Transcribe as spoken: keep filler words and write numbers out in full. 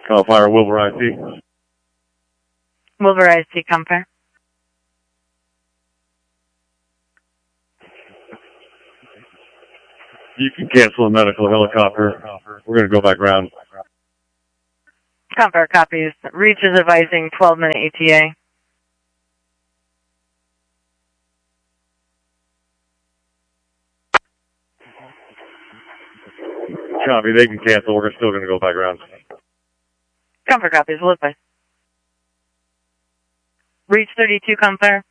Call fire, Wilbur I C. Wilbur I C, Compare. You can cancel a medical helicopter. We're going to go back around. Compare copies. Reach is advising twelve minute E T A. Copy, they can cancel. We're still going to go back around. Compare copies. Will advise. Reach thirty-two, Compare.